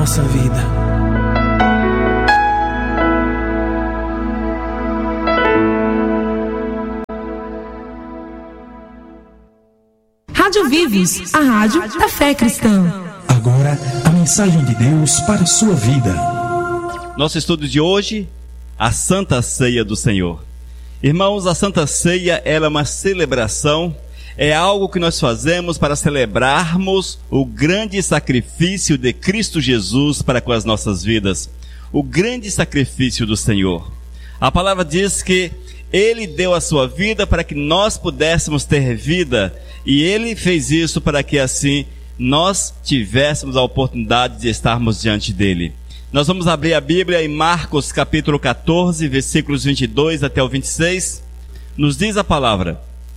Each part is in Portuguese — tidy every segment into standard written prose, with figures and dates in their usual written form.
nossa vida. Rádio Vivos, a rádio da fé cristã. Agora, a mensagem de Deus para a sua vida. Nosso estudo de hoje, a Santa Ceia do Senhor. Irmãos, a Santa Ceia ela é uma celebração, é algo que nós fazemos para celebrarmos o grande sacrifício de Cristo Jesus para com as nossas vidas. O grande sacrifício do Senhor. A palavra diz que Ele deu a sua vida para que nós pudéssemos ter vida, e Ele fez isso para que assim nós tivéssemos a oportunidade de estarmos diante dEle. Nós vamos abrir a Bíblia em Marcos capítulo 14, versículos 22 até o 26. Nos diz a palavra: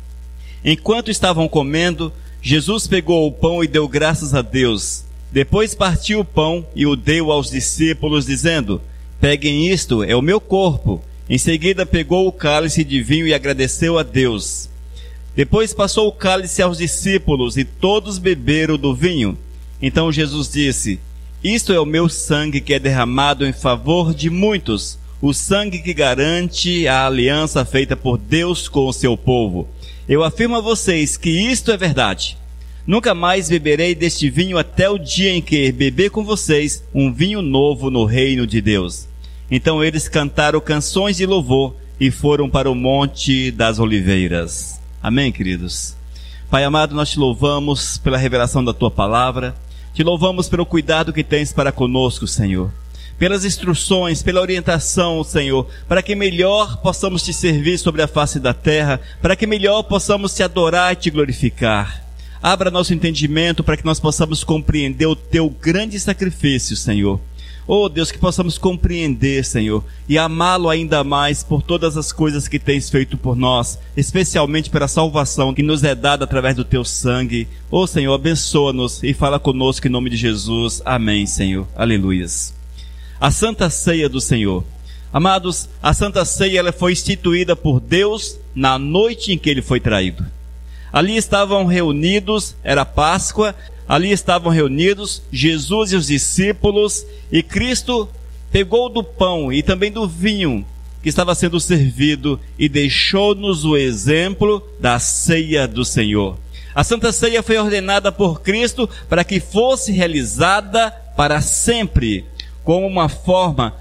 enquanto estavam comendo, Jesus pegou o pão e deu graças a Deus. Depois partiu o pão e o deu aos discípulos, dizendo: peguem isto, é o meu corpo. Em seguida pegou o cálice de vinho e agradeceu a Deus. Depois passou o cálice aos discípulos e todos beberam do vinho. Então Jesus disse: isto é o meu sangue que é derramado em favor de muitos, o sangue que garante a aliança feita por Deus com o seu povo. Eu afirmo a vocês que isto é verdade. Nunca mais beberei deste vinho até o dia em que beber com vocês um vinho novo no reino de Deus. Então eles cantaram canções de louvor e foram para o Monte das Oliveiras. Amém, queridos? Pai amado, nós te louvamos pela revelação da tua palavra. Te louvamos pelo cuidado que tens para conosco, Senhor. Pelas instruções, pela orientação, Senhor, para que melhor possamos te servir sobre a face da terra, para que melhor possamos te adorar e te glorificar. Abra nosso entendimento para que nós possamos compreender o teu grande sacrifício, Senhor. Oh Deus, que possamos compreender, Senhor, e amá-lo ainda mais por todas as coisas que tens feito por nós, especialmente pela salvação que nos é dada através do teu sangue. Oh Senhor, abençoa-nos e fala conosco em nome de Jesus. Amém, Senhor. Aleluias. A Santa Ceia do Senhor. Amados, a Santa Ceia ela foi instituída por Deus na noite em que ele foi traído. Ali estavam reunidos, era Páscoa, ali estavam reunidos Jesus e os discípulos, e Cristo pegou do pão e também do vinho que estava sendo servido e deixou-nos o exemplo da ceia do Senhor. A Santa Ceia foi ordenada por Cristo para que fosse realizada para sempre, como uma forma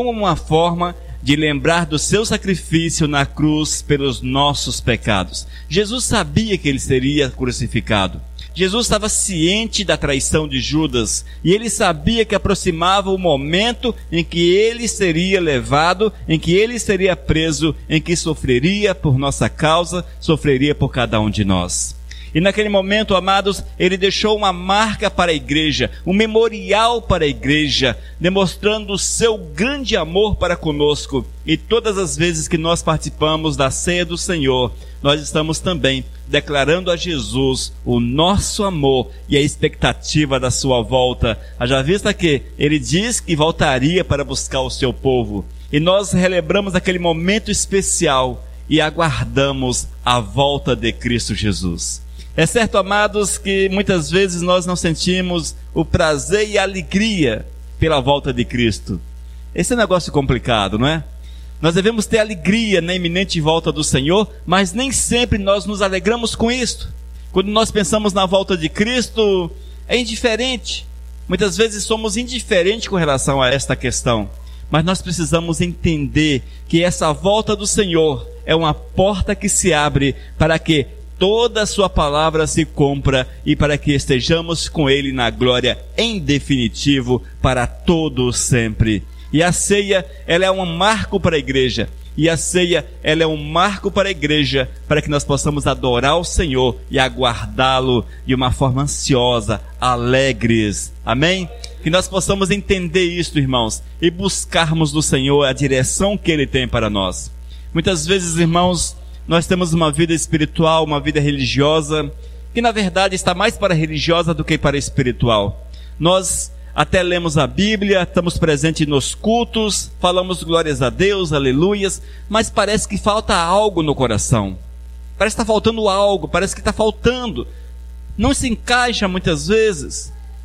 de lembrar do seu sacrifício na cruz pelos nossos pecados. Jesus sabia que ele seria crucificado. Jesus estava ciente da traição de Judas, e ele sabia que aproximava o momento em que ele seria levado, em que ele seria preso, em que sofreria por nossa causa, sofreria por cada um de nós. E naquele momento, amados, ele deixou uma marca para a igreja, um memorial para a igreja, demonstrando o seu grande amor para conosco. E todas as vezes que nós participamos da ceia do Senhor, nós estamos também declarando a Jesus o nosso amor e a expectativa da sua volta. Haja vista que ele diz que voltaria para buscar o seu povo. E nós relembramos aquele momento especial e aguardamos a volta de Cristo Jesus. É certo, amados, que muitas vezes nós não sentimos o prazer e a alegria pela volta de Cristo. Esse é um negócio complicado, não é? Nós devemos ter alegria na iminente volta do Senhor, mas nem sempre nós nos alegramos com isto. Quando nós pensamos na volta de Cristo, é indiferente. Muitas vezes somos indiferentes com relação a esta questão. Mas nós precisamos entender que essa volta do Senhor é uma porta que se abre para que toda a sua palavra se cumpra e para que estejamos com Ele na glória em definitivo para todo sempre. E a ceia, ela é um marco para a igreja. E a ceia, ela é um marco para a igreja, para que nós possamos adorar o Senhor e aguardá-lo de uma forma ansiosa, alegres. Amém? Que nós possamos entender isto, irmãos, e buscarmos do Senhor a direção que Ele tem para nós. Muitas vezes, irmãos, nós temos uma vida espiritual, uma vida religiosa, que na verdade está mais para religiosa do que para espiritual. Nós até lemos a Bíblia, estamos presentes nos cultos, falamos glórias a Deus, aleluias, mas parece que falta algo no coração. Parece que está faltando algo, parece que está faltando. Não se encaixa muitas vezes.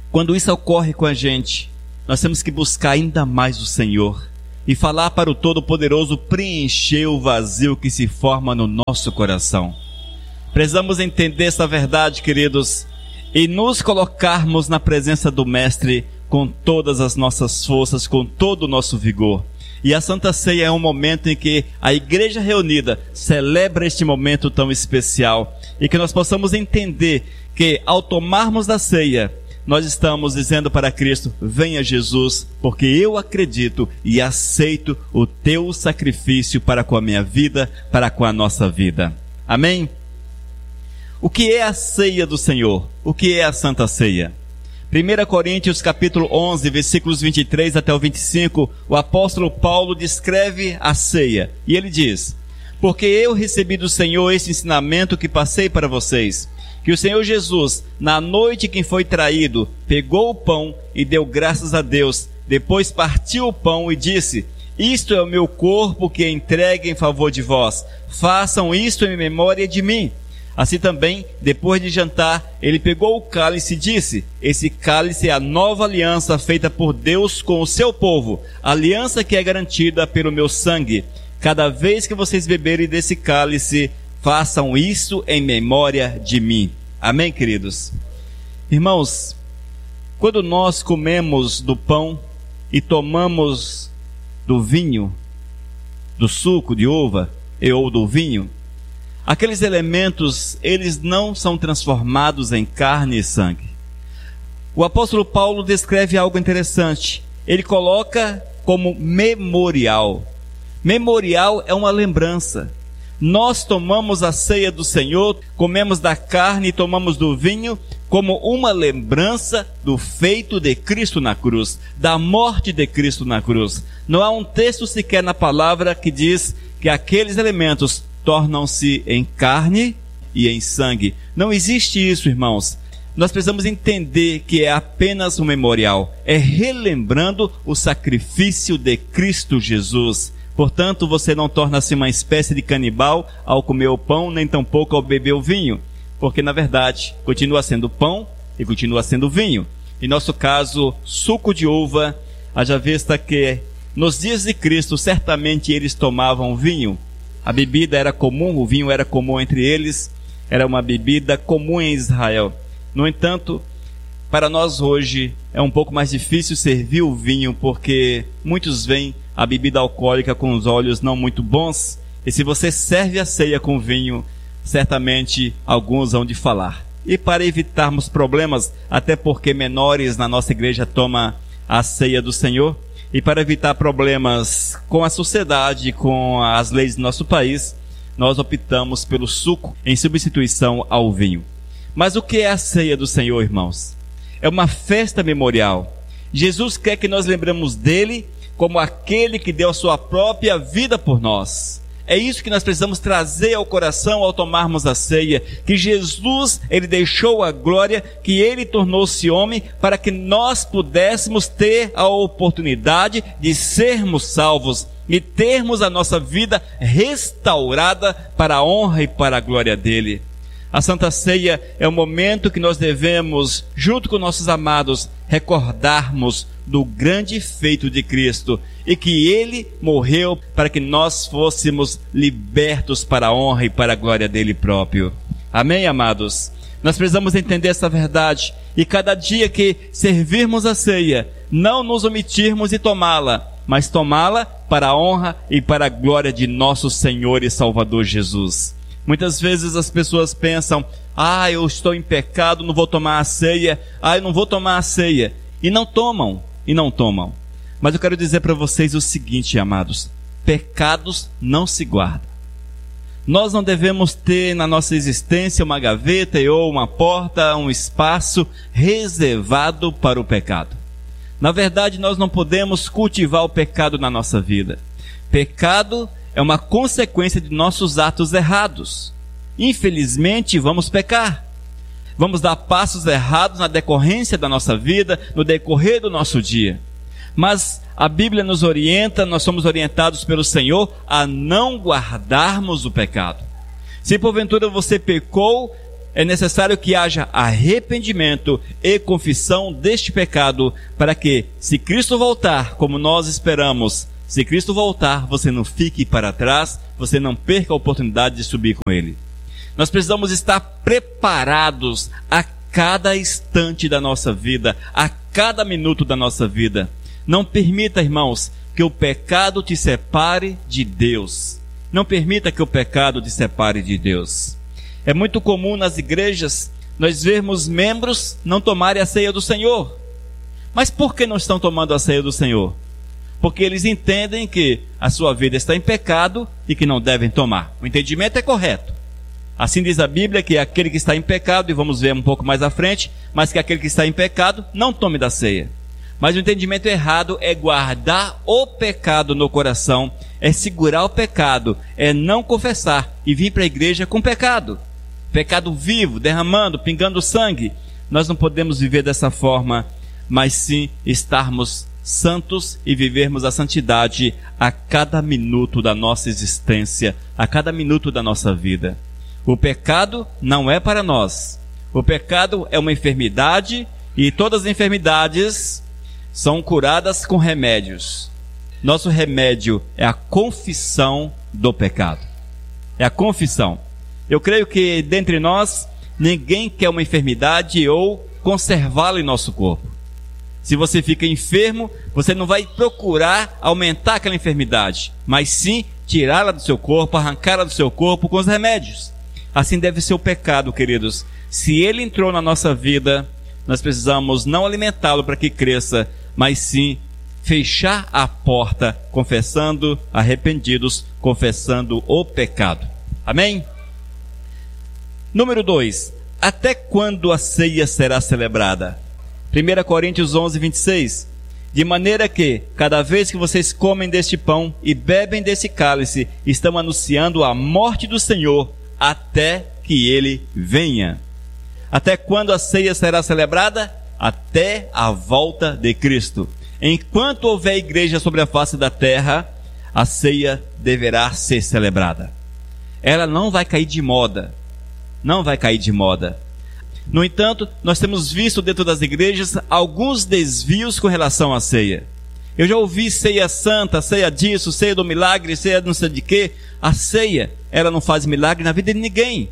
Quando isso ocorre com a gente, nós temos que buscar ainda mais o Senhor e falar para o Todo-Poderoso preencher o vazio que se forma no nosso coração. Precisamos entender essa verdade, queridos, e nos colocarmos na presença do Mestre com todas as nossas forças, com todo o nosso vigor. E a Santa Ceia é um momento em que a igreja reunida celebra este momento tão especial e que nós possamos entender que ao tomarmos da ceia, nós estamos dizendo para Cristo: venha Jesus, porque eu acredito e aceito o teu sacrifício para com a minha vida, para com a nossa vida. Amém? O que é a ceia do Senhor? O que é a Santa Ceia? 1 Coríntios capítulo 11, versículos 23 até o 25, o apóstolo Paulo descreve a ceia. E ele diz: porque eu recebi do Senhor esse ensinamento que passei para vocês, que o Senhor Jesus, na noite em que foi traído, pegou o pão e deu graças a Deus. Depois partiu o pão e disse: isto é o meu corpo que é entregue em favor de vós. Façam isto em memória de mim. Assim também, depois de jantar, ele pegou o cálice e disse: esse cálice é a nova aliança feita por Deus com o seu povo, aliança que é garantida pelo meu sangue. Cada vez que vocês beberem desse cálice, façam isso em memória de mim. Amém, queridos? Irmãos, quando nós comemos do pão e tomamos do vinho, do suco de uva ou do vinho, aqueles elementos, eles não são transformados em carne e sangue. O apóstolo Paulo descreve algo interessante. Ele coloca como memorial. Memorial é uma lembrança. Nós tomamos a ceia do Senhor, comemos da carne e tomamos do vinho como uma lembrança do feito de Cristo na cruz, da morte de Cristo na cruz. Não há um texto sequer na palavra que diz que aqueles elementos tornam-se em carne e em sangue. Não existe isso, irmãos. Nós precisamos entender que é apenas um memorial. É relembrando o sacrifício de Cristo Jesus. Portanto, você não torna-se uma espécie de canibal ao comer o pão, nem tampouco ao beber o vinho. Porque, na verdade, continua sendo pão e continua sendo vinho. Em nosso caso, suco de uva, haja vista que nos dias de Cristo, certamente eles tomavam vinho. A bebida era comum, o vinho era comum entre eles, era uma bebida comum em Israel. No entanto, para nós hoje é um pouco mais difícil servir o vinho, porque muitos veem a bebida alcoólica com os olhos não muito bons, e se você serve a ceia com vinho, certamente alguns hão de falar. E para evitarmos problemas, até porque menores na nossa igreja tomam a ceia do Senhor, e para evitar problemas com a sociedade, com as leis do nosso país, nós optamos pelo suco em substituição ao vinho. Mas o que é a ceia do Senhor, irmãos? É uma festa memorial. Jesus quer que nós lembremos dele como aquele que deu a sua própria vida por nós. É isso que nós precisamos trazer ao coração ao tomarmos a ceia, que Jesus, ele deixou a glória, que ele tornou-se homem para que nós pudéssemos ter a oportunidade de sermos salvos e termos a nossa vida restaurada para a honra e para a glória dele. A Santa Ceia é o momento que nós devemos, junto com nossos amados, recordarmos do grande feito de Cristo e que Ele morreu para que nós fôssemos libertos para a honra e para a glória dele próprio. Amém, amados? Nós precisamos entender essa verdade e cada dia que servirmos a ceia, não nos omitirmos de tomá-la, mas tomá-la para a honra e para a glória de nosso Senhor e Salvador Jesus. Muitas vezes as pessoas pensam: eu estou em pecado, não vou tomar a ceia, eu não vou tomar a ceia. E não tomam. Mas eu quero dizer para vocês o seguinte, amados: pecados não se guardam. Nós não devemos ter na nossa existência uma gaveta ou uma porta, um espaço reservado para o pecado. Na verdade, nós não podemos cultivar o pecado na nossa vida. Pecado é uma consequência de nossos atos errados. Infelizmente, vamos pecar. Vamos dar passos errados na decorrência da nossa vida, no decorrer do nosso dia. Mas a Bíblia nos orienta, nós somos orientados pelo Senhor a não guardarmos o pecado. Se porventura você pecou, é necessário que haja arrependimento e confissão deste pecado, para que, se Cristo voltar, como nós esperamos, se Cristo voltar, você não fique para trás, você não perca a oportunidade de subir com Ele. Nós precisamos estar preparados a cada instante da nossa vida, a cada minuto da nossa vida. Não permita, irmãos, que o pecado te separe de Deus. Não permita que o pecado te separe de Deus. É muito comum nas igrejas nós vermos membros não tomarem a ceia do Senhor. Mas por que não estão tomando a ceia do Senhor? Porque eles entendem que a sua vida está em pecado e que não devem tomar. O entendimento é correto. Assim diz a Bíblia que aquele que está em pecado, e vamos ver um pouco mais à frente, mas que aquele que está em pecado não tome da ceia. Mas o entendimento errado é guardar o pecado no coração, é segurar o pecado, é não confessar e vir para a igreja com pecado. Pecado vivo, derramando, pingando sangue. Nós não podemos viver dessa forma, mas sim estarmos santos e vivermos a santidade a cada minuto da nossa existência, a cada minuto da nossa vida. O pecado não é para nós. O pecado é uma enfermidade e todas as enfermidades são curadas com remédios. Nosso remédio é a confissão do pecado. É a confissão. Eu creio que dentre nós, ninguém quer uma enfermidade ou conservá-la em nosso corpo. Se você fica enfermo, você não vai procurar aumentar aquela enfermidade, mas sim tirá-la do seu corpo, arrancá-la do seu corpo com os remédios. Assim deve ser o pecado, queridos. Se ele entrou na nossa vida, nós precisamos não alimentá-lo para que cresça, mas sim fechar a porta, confessando, arrependidos, confessando o pecado. Amém? Número 2. Até quando a ceia será celebrada? 1 Coríntios 11, 26. De maneira que, cada vez que vocês comem deste pão e bebem desse cálice, estão anunciando a morte do Senhor até que Ele venha. Até quando a ceia será celebrada? Até a volta de Cristo. Enquanto houver igreja sobre a face da terra, a ceia deverá ser celebrada. Ela não vai cair de moda. Não vai cair de moda. No entanto, nós temos visto dentro das igrejas alguns desvios com relação à ceia. Eu já ouvi ceia santa, ceia disso, ceia do milagre, ceia não sei de quê. A ceia, ela não faz milagre na vida de ninguém.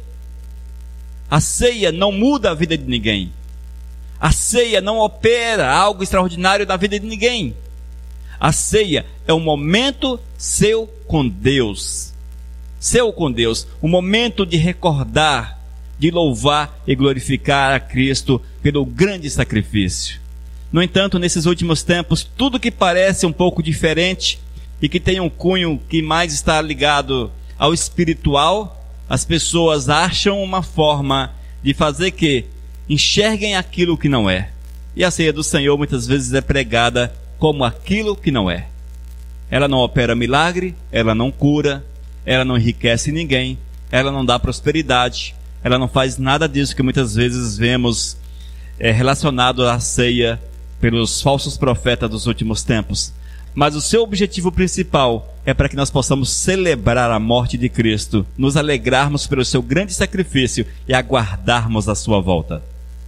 A ceia não muda a vida de ninguém. A ceia não opera algo extraordinário na vida de ninguém. A ceia é um momento seu com Deus. Seu com Deus. Um momento de recordar, de louvar e glorificar a Cristo pelo grande sacrifício. No entanto, nesses últimos tempos, tudo que parece um pouco diferente e que tem um cunho que mais está ligado ao espiritual, as pessoas acham uma forma de fazer que enxerguem aquilo que não é. E a ceia do Senhor muitas vezes é pregada como aquilo que não é. Ela não opera milagre, ela não cura, ela não enriquece ninguém, ela não dá prosperidade, ela não faz nada disso que muitas vezes vemos relacionado à ceia pelos falsos profetas dos últimos tempos. Mas o seu objetivo principal é para que nós possamos celebrar a morte de Cristo, nos alegrarmos pelo seu grande sacrifício e aguardarmos a sua volta.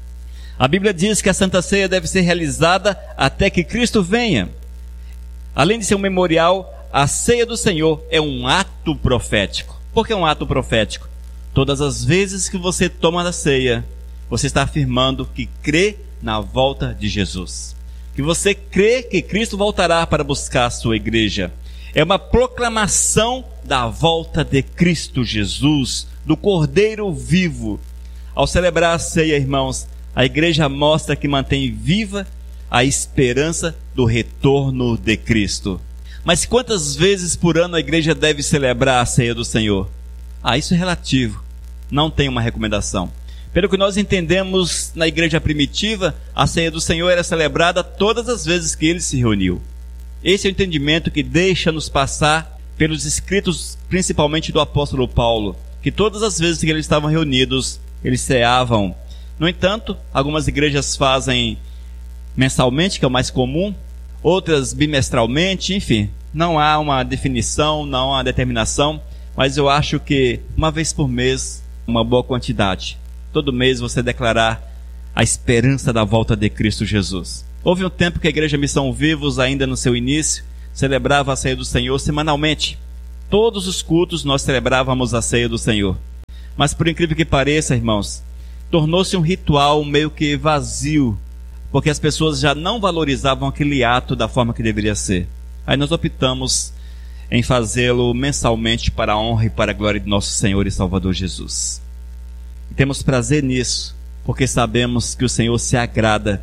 A Bíblia diz que a Santa Ceia deve ser realizada até que Cristo venha. Além de ser um memorial, a ceia do Senhor é um ato profético. Por que um ato profético? Todas as vezes que você toma a ceia, você está afirmando que crê na volta de Jesus. Que você crê que Cristo voltará para buscar a sua igreja. É uma proclamação da volta de Cristo Jesus, do Cordeiro vivo. Ao celebrar a ceia, irmãos, a igreja mostra que mantém viva a esperança do retorno de Cristo. Mas quantas vezes por ano a igreja deve celebrar a ceia do Senhor? Isso é relativo. Não tem uma recomendação. Pelo que nós entendemos na igreja primitiva, a ceia do Senhor era celebrada todas as vezes que ele se reuniu. Esse é o entendimento que deixa-nos passar pelos escritos, principalmente do apóstolo Paulo, que todas as vezes que eles estavam reunidos, eles ceavam. No entanto, algumas igrejas fazem mensalmente, que é o mais comum, outras bimestralmente, enfim, não há uma definição, não há uma determinação, mas eu acho que uma vez por mês, uma boa quantidade. todo mês você declarar a esperança da volta de Cristo Jesus. Houve um tempo que a Igreja Missão Vivos, ainda no seu início, celebrava a ceia do Senhor semanalmente. Todos os cultos nós celebrávamos a ceia do Senhor. Mas por incrível que pareça, irmãos, tornou-se um ritual meio que vazio, porque as pessoas já não valorizavam aquele ato da forma que deveria ser. Aí nós optamos em fazê-lo mensalmente para a honra e para a glória de nosso Senhor e Salvador Jesus. E temos prazer nisso, porque sabemos que o Senhor se agrada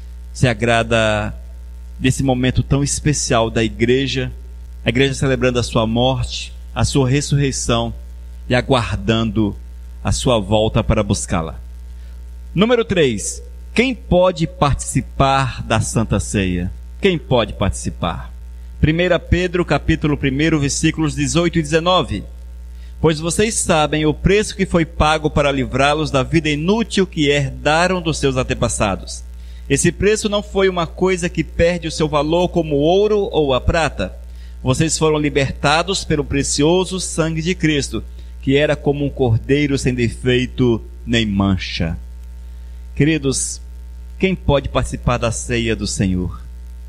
desse momento tão especial da igreja, a igreja celebrando a sua morte, a sua ressurreição e aguardando a sua volta para buscá-la. Número 3. Quem pode participar da Santa Ceia? Quem pode participar? 1 Pedro, capítulo 1, versículos 18 e 19. Pois vocês sabem o preço que foi pago para livrá-los da vida inútil que herdaram dos seus antepassados. Esse preço não foi uma coisa que perde o seu valor como o ouro ou a prata. Vocês foram libertados pelo precioso sangue de Cristo, que era como um cordeiro sem defeito nem mancha. Queridos, quem pode participar da ceia do Senhor?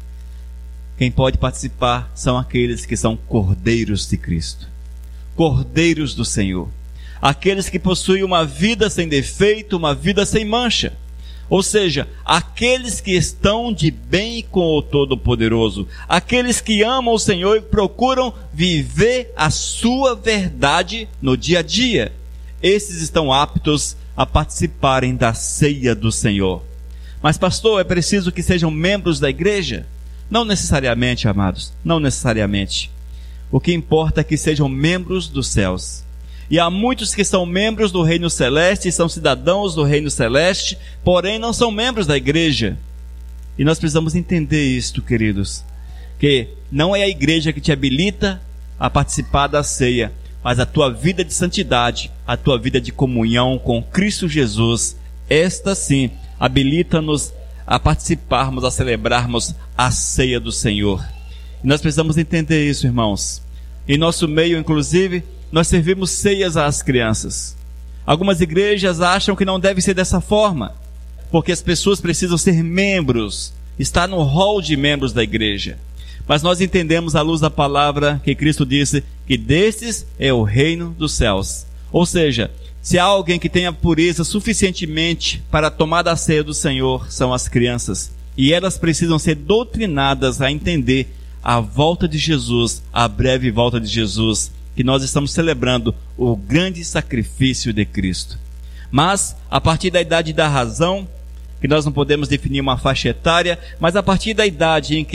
Quem pode participar são aqueles que são cordeiros de Cristo, cordeiros do Senhor, aqueles que possuem uma vida sem defeito, uma vida sem mancha. Ou seja, aqueles que estão de bem com o Todo-Poderoso, aqueles que amam o Senhor e procuram viver a sua verdade no dia a dia. Esses estão aptos a participarem da ceia do Senhor. Mas pastor, é preciso que sejam membros da igreja? Não necessariamente, amados, não necessariamente. O que importa é que sejam membros dos céus. E há muitos que são membros do reino celeste, são cidadãos do reino celeste, porém não são membros da igreja. E nós precisamos entender isto, queridos, que não é a igreja que te habilita a participar da ceia, mas a tua vida de santidade, a tua vida de comunhão com Cristo Jesus, esta sim, habilita-nos a participarmos, a celebrarmos a ceia do Senhor. E nós precisamos entender isso, irmãos. Em nosso meio, inclusive, nós servimos ceias às crianças. Algumas igrejas acham que não deve ser dessa forma, porque as pessoas precisam ser membros, estar no hall de membros da igreja. Mas nós entendemos à luz da palavra que Cristo disse que destes é o reino dos céus. Ou seja, se há alguém que tenha pureza suficientemente para tomar da ceia do Senhor, são as crianças. E elas precisam ser doutrinadas a entender a volta de Jesus, a breve volta de Jesus, que nós estamos celebrando o grande sacrifício de Cristo. Mas, a partir da idade da razão, que nós não podemos definir uma faixa etária, mas a partir da idade em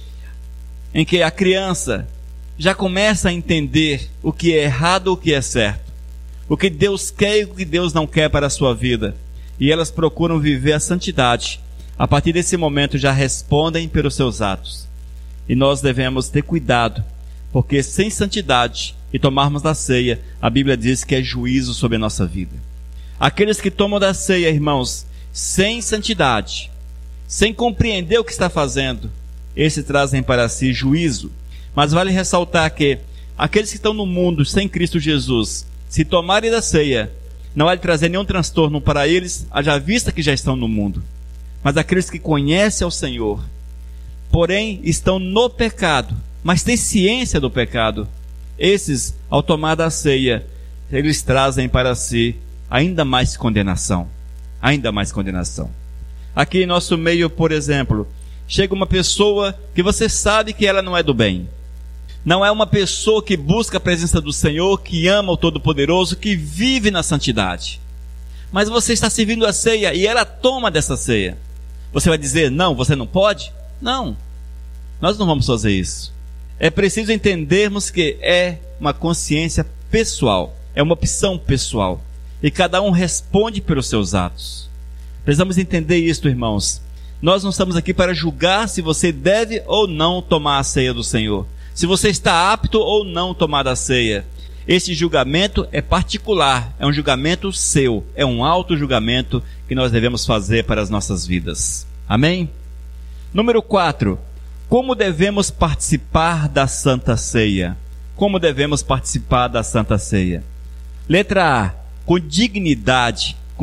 que a criança já começa a entender o que é errado, o que é certo, o que Deus quer e o que Deus não quer para a sua vida, e elas procuram viver a santidade, a partir desse momento já respondem pelos seus atos. E nós devemos ter cuidado, porque sem santidade e tomarmos da ceia, a Bíblia diz que é juízo sobre a nossa vida. Aqueles que tomam da ceia, irmãos, sem santidade, sem compreender o que está fazendo, esses trazem para si juízo. Mas vale ressaltar que aqueles que estão no mundo sem Cristo Jesus, se tomarem da ceia, não vai trazer nenhum transtorno para eles, haja vista que já estão no mundo. Mas aqueles que conhecem ao Senhor, porém estão no pecado, mas têm ciência do pecado, esses, ao tomar da ceia, eles trazem para si ainda mais condenação. Ainda mais condenação. Aqui em nosso meio, por exemplo, chega uma pessoa que você sabe que ela não é do bem. Não é uma pessoa que busca a presença do Senhor, que ama o Todo-Poderoso, que vive na santidade. Mas você está servindo a ceia e ela toma dessa ceia. Você vai dizer, não, você não pode? Não, nós não vamos fazer isso. É preciso entendermos que é uma consciência pessoal, é uma opção pessoal. E cada um responde pelos seus atos. Precisamos entender isto, irmãos. Nós não estamos aqui para julgar se você deve ou não tomar a ceia do Senhor. Se você está apto ou não tomar a ceia. Esse julgamento é particular, é um julgamento seu, é um auto-julgamento que nós devemos fazer para as nossas vidas. Amém? Número 4. Como devemos participar da Santa Ceia? Como devemos participar da Santa Ceia? Letra A. Com dignidade,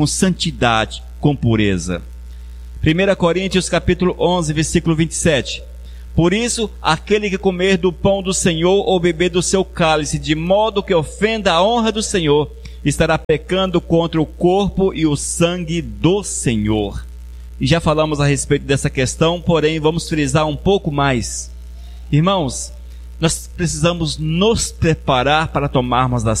com santidade, com pureza. 1 Coríntios capítulo 11, versículo 27. Por isso, aquele que comer do pão do Senhor ou beber do seu cálice, de modo que ofenda a honra do Senhor, estará pecando contra o corpo e o sangue do Senhor. E já falamos a respeito dessa questão, porém vamos frisar um pouco mais. Irmãos, nós precisamos nos preparar para tomarmos a